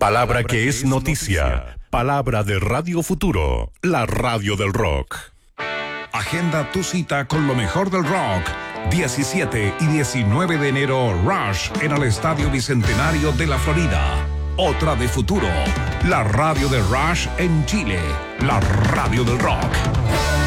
Palabra que es noticia. Palabra de Radio Futuro, la radio del rock. Agenda tu cita con lo mejor del rock. 17 y 19 de enero, Rush en el Estadio Bicentenario de la Florida. Otra de Futuro, la radio de Rush en Chile, la radio del rock.